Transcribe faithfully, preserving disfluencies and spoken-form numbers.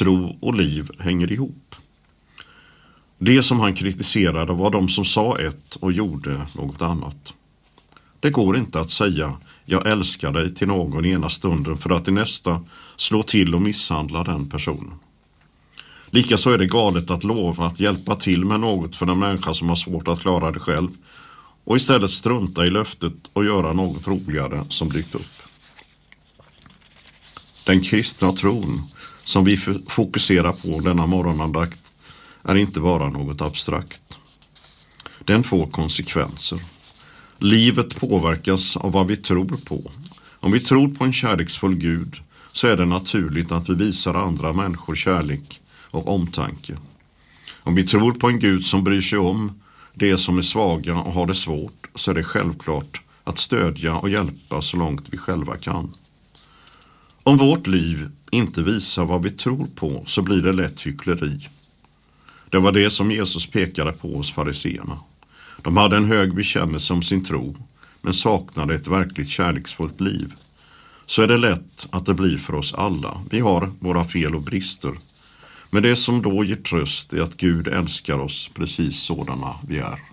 tro och liv hänger ihop. Det som han kritiserade var de som sa ett och gjorde något annat. Det går inte att säga jag älskar dig till någon i ena stunden för att i nästa slå till och misshandla den personen. Likaså är det galet att lova att hjälpa till med något för en människa som har svårt att klara det själv och istället strunta i löftet och göra något roligare som dykt upp. Den kristna tron som vi fokuserar på denna morgonandakt är inte bara något abstrakt. Den får konsekvenser. Livet påverkas av vad vi tror på. Om vi tror på en kärleksfull Gud så är det naturligt att vi visar andra människor kärlek och omtanke. Om vi tror på en Gud som bryr sig om det som är svaga och har det svårt så är det självklart att stödja och hjälpa så långt vi själva kan. Om vårt liv inte visar vad vi tror på så blir det lätt hyckleri. Det var det som Jesus pekade på hos fariseerna. De hade en hög bekännelse om sin tro men saknade ett verkligt kärleksfullt liv. Så är det lätt att det blir för oss alla. Vi har våra fel och brister. Men det som då ger tröst är att Gud älskar oss precis sådana vi är.